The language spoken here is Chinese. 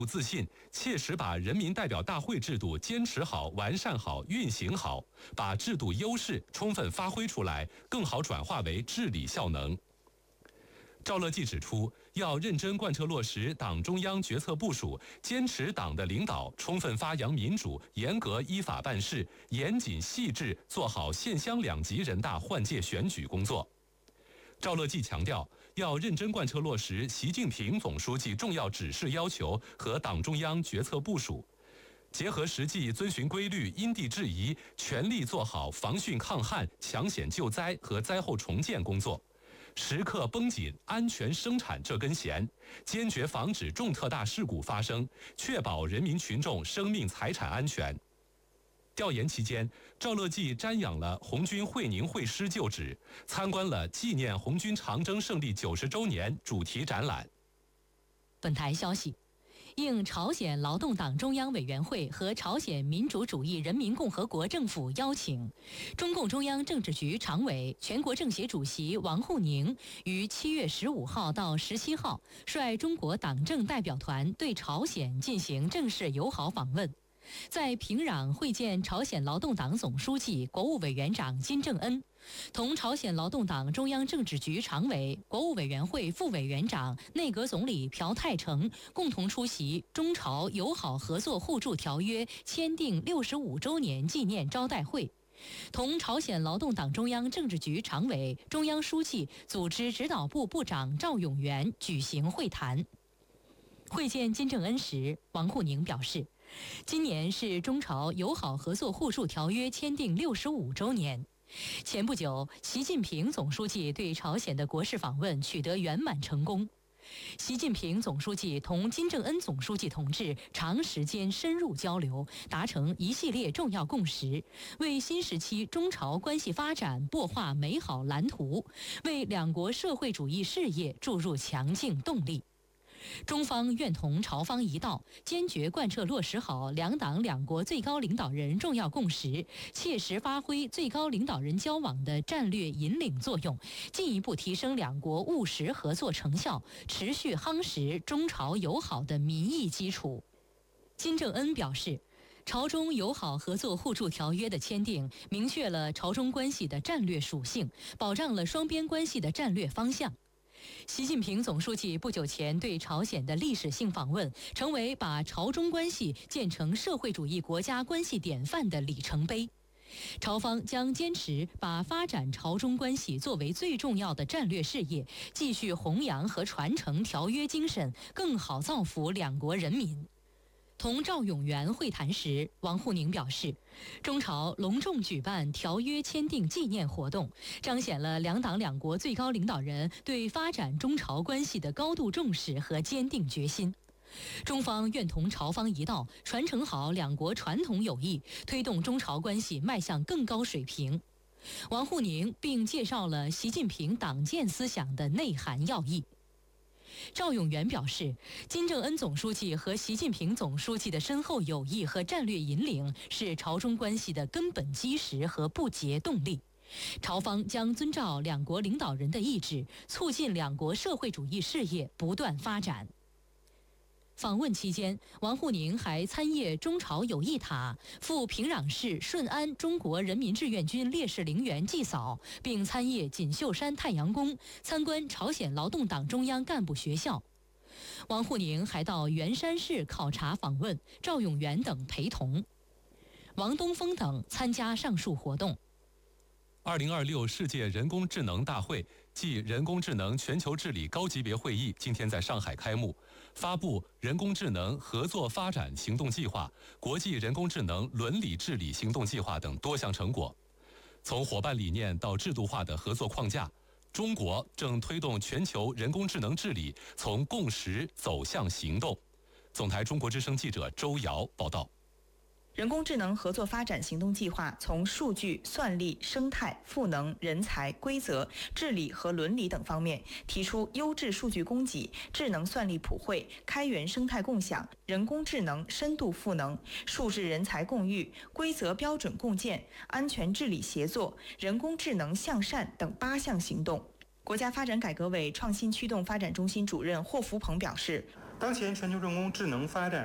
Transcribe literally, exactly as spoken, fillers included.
自信，切实把人民代表大会制度坚持好、完善好、运行好，把制度优势充分发挥出来，更好转化为治理效能。赵乐际指出，要认真贯彻落实党中央决策部署，坚持党的领导，充分发扬民主，严格依法办事，严谨细致做好县乡两级人大换届选举工作。赵乐际强调，要认真贯彻落实习近平总书记重要指示要求和党中央决策部署，结合实际遵循规律，因地制宜，全力做好防汛抗旱、抢险救灾和灾后重建工作，时刻绷紧安全生产这根弦，坚决防止重特大事故发生，确保人民群众生命财产安全。调研期间，赵乐际瞻仰了红军会宁会师旧址，参观了纪念红军长征胜利九十周年主题展览。 本台消息，应朝鲜劳动党中央委员会和朝鲜民主主义人民共和国政府邀请，中共中央政治局常委、全国政协主席王沪宁于七月十五号到十七号率中国党政代表团对朝鲜进行正式友好访问。在平壤会见朝鲜劳动党总书记、国务委员长金正恩，同朝鲜劳动党中央政治局常委、国务委员会副委员长、内阁总理朴泰成共同出席中朝友好合作互助条约签订六十五周年纪念招待会，同朝鲜劳动党中央政治局常委、中央书记、组织指导部部长赵永元举行会谈。会见金正恩时，王沪宁表示，今年是中朝友好合作互助条约签订六十五周年。前不久，习近平总书记对朝鲜的国事访问取得圆满成功。习近平总书记同金正恩总书记同志长时间深入交流，达成一系列重要共识，为新时期中朝关系发展擘画美好蓝图，为两国社会主义事业注入强劲动力。中方愿同朝方一道，坚决贯彻落实好两党两国最高领导人重要共识，切实发挥最高领导人交往的战略引领作用，进一步提升两国务实合作成效，持续夯实中朝友好的民意基础。金正恩表示，朝中友好合作互助条约的签订，明确了朝中关系的战略属性，保障了双边关系的战略方向。习近平总书记不久前对朝鲜的历史性访问，成为把朝中关系建成社会主义国家关系典范的里程碑。朝方将坚持把发展朝中关系作为最重要的战略事业，继续弘扬和传承条约精神，更好造福两国人民。同赵永元会谈时，王沪宁表示，中朝隆重举办条约签订纪念活动，彰显了两党两国最高领导人对发展中朝关系的高度重视和坚定决心。中方愿同朝方一道，传承好两国传统友谊，推动中朝关系迈向更高水平。王沪宁并介绍了习近平党建思想的内涵要义。赵永元表示，金正恩总书记和习近平总书记的深厚友谊和战略引领是朝中关系的根本基石和不竭动力。朝方将遵照两国领导人的意志，促进两国社会主义事业不断发展。访问期间，王沪宁还参谒中朝友谊塔，赴平壤市顺安中国人民志愿军烈士陵园祭扫，并参谒锦绣山太阳宫，参观朝鲜劳动党中央干部学校。王沪宁还到元山市考察访问，赵永元等陪同，王东峰等参加上述活动。 二零二六世界人工智能大会暨人工智能全球治理高级别会议今天在上海开幕，发布人工智能合作发展行动计划、国际人工智能伦理治理行动计划等多项成果。从伙伴理念到制度化的合作框架，中国正推动全球人工智能治理从共识走向行动。总台中国之声记者周瑶报道。 人工智能合作发展行动计划从数据、算力、生态、赋能、人才、规则、治理和伦理等方面，提出优质数据供给、智能算力普惠、开源生态共享、人工智能深度赋能、数字人才共育、规则标准共建、安全治理协作、人工智能向善等八项行动。国家发展改革委创新驱动发展中心主任霍福鹏表示， 当前全球人工智能发展